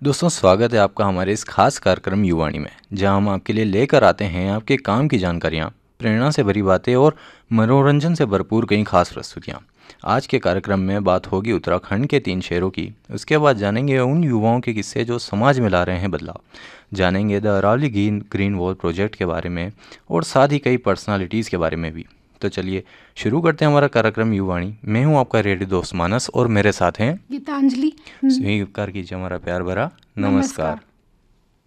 दोस्तों, स्वागत है आपका हमारे इस खास कार्यक्रम युवाणी में, जहां हम आपके लिए लेकर आते हैं आपके काम की जानकारियां, प्रेरणा से भरी बातें और मनोरंजन से भरपूर कई खास प्रस्तुतियां। आज के कार्यक्रम में बात होगी उत्तराखंड के 3 शहरों की। उसके बाद जानेंगे उन युवाओं के किस्से जो समाज में ला रहे हैं बदलाव। जानेंगे the Aravalli green wall project के बारे में और साथ ही कई पर्सनालिटीज़ के बारे में भी। तो चलिए शुरू करते हैं हमारा कार्यक्रम युवाणी। मैं हूं आपका रेडियो दोस्त मानस और मेरे साथ हैं गीतांजलि। स्वीकार कीजिए हमारा प्यार भरा नमस्कार।